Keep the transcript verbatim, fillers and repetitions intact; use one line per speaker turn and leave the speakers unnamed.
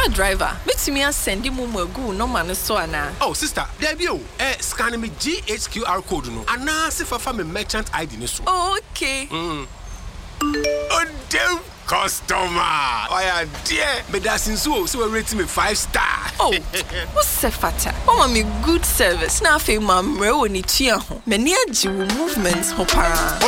car driver, bet me send him mo go no man so ana.
Oh sister, there be o. Eh scan me G H Q R code no. Ana se fa fa me merchant I D ni so.
Oh, okay.
Mm. Oh damn customer. Oh yeah, dear. Me da sinso so we rate me five star.
Oh, what's the fata? Oh, me good service. Na fe mamre woni tua ho. Me ni agi movements ho para.